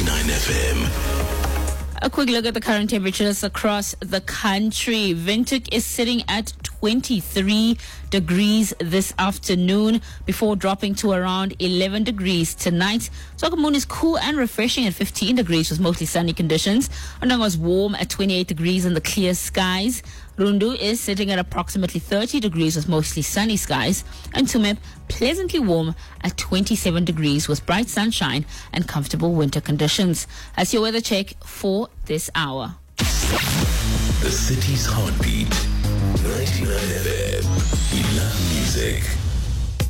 99 FM. A quick look at the current temperatures across the country. Windhoek is sitting at 23 degrees this afternoon before dropping to around 11 degrees tonight. Swakopmund is cool and refreshing at 15 degrees with mostly sunny conditions. Ondanga was warm at 28 degrees in the clear skies. Rundu is sitting at approximately 30 degrees with mostly sunny skies. And Tsumeb pleasantly warm at 27 degrees with bright sunshine and comfortable winter conditions. That's your weather check for this hour. The city's heartbeat. 99 FM. We love music.